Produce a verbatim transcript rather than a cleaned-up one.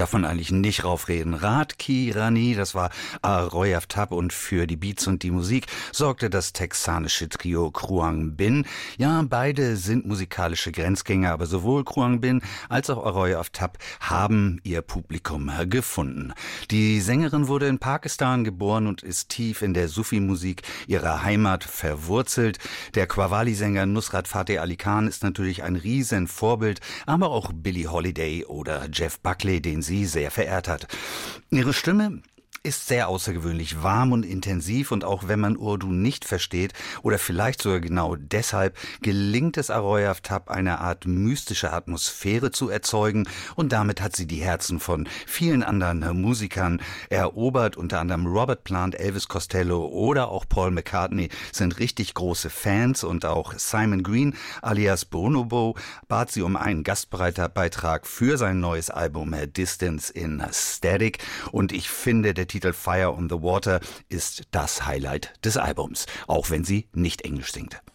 darf man eigentlich nicht raufreden. Ratki Rani, das war Aroy Aftab, und für die Beats und die Musik sorgte das texanische Trio Kruang Bin. Ja, beide sind musikalische Grenzgänger, aber sowohl Kruang Bin als auch Aroy Aftab haben ihr Publikum gefunden. Die Sängerin wurde in Pakistan geboren und ist tief in der Sufi-Musik ihrer Heimat verwurzelt. Der Qawwali-Sänger Nusrat Fateh Ali Khan ist natürlich ein Riesenvorbild, aber auch Billie Holiday oder Jeff Buckley, den sie sehr verehrt hat. Ihre Stimme ist sehr außergewöhnlich warm und intensiv, und auch wenn man Urdu nicht versteht oder vielleicht sogar genau deshalb, gelingt es Aroy Aftab, eine Art mystische Atmosphäre zu erzeugen, und damit hat sie die Herzen von vielen anderen Musikern erobert. Unter anderem Robert Plant, Elvis Costello oder auch Paul McCartney sind richtig große Fans, und auch Simon Green alias Bonobo bat sie um einen Gastbeitrag für sein neues Album Distance in Static, und ich finde, der Titel Fire on the Water ist das Highlight des Albums, auch wenn sie nicht Englisch singt.